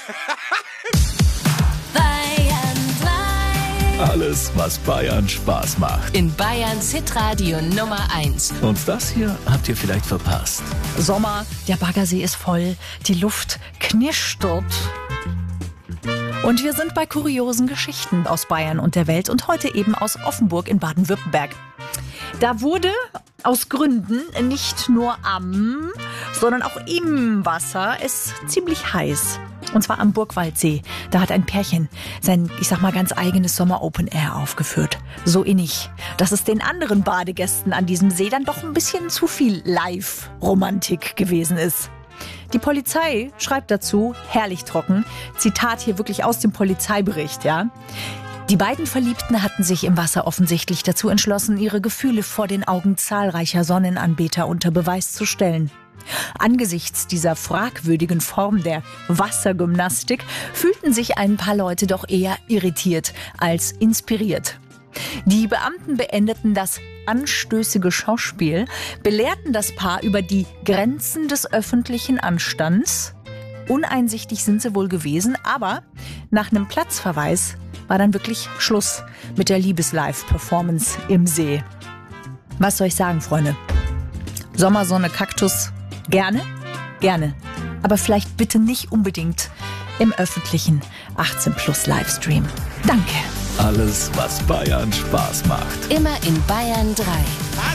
Alles, was Bayern Spaß macht. In Bayerns Hitradio Nummer 1. Und das hier habt ihr vielleicht verpasst. Sommer, der Baggersee ist voll, die Luft knistert. Und wir sind bei kuriosen Geschichten aus Bayern und der Welt und heute eben aus Offenburg in Baden-Württemberg. Da wurde aus Gründen nicht nur am, sondern auch im Wasser es ziemlich heiß. Und zwar am Burgwaldsee. Da hat ein Pärchen sein, ich sag mal, ganz eigenes Sommer-Open Air aufgeführt. So innig, dass es den anderen Badegästen an diesem See dann doch ein bisschen zu viel Live-Romantik gewesen ist. Die Polizei schreibt dazu, herrlich trocken, Zitat hier wirklich aus dem Polizeibericht, ja. Die beiden Verliebten hatten sich im Wasser offensichtlich dazu entschlossen, ihre Gefühle vor den Augen zahlreicher Sonnenanbeter unter Beweis zu stellen. Angesichts dieser fragwürdigen Form der Wassergymnastik fühlten sich ein paar Leute doch eher irritiert als inspiriert. Die Beamten beendeten das anstößige Schauspiel, belehrten das Paar über die Grenzen des öffentlichen Anstands. Uneinsichtig sind sie wohl gewesen, aber nach einem Platzverweis war dann wirklich Schluss mit der Liebes-Live-Performance im See. Was soll ich sagen, Freunde? Sommersonne, Kaktus, gerne, gerne. Aber vielleicht bitte nicht unbedingt im öffentlichen 18+ Livestream. Danke. Alles, was Bayern Spaß macht. Immer in Bayern 3.